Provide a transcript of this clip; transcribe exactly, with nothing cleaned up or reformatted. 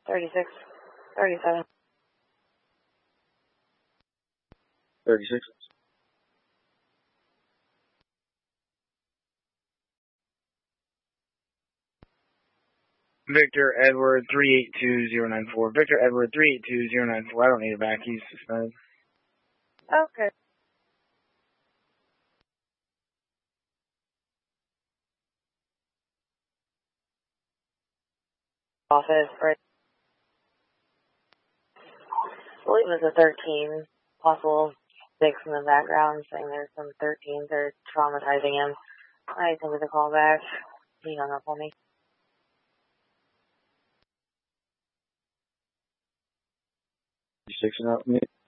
thirty-six, thirty-seven. thirty-six. Victor Edward three eight two zero nine four. Victor Edward three eight two zero nine four. I don't need it back. He's suspended. Okay. Office, right? I believe it was a thirteen, possible six in the background, saying there's some thirteens that are traumatizing him. I sent the call back. He hung up on me. You six and up me.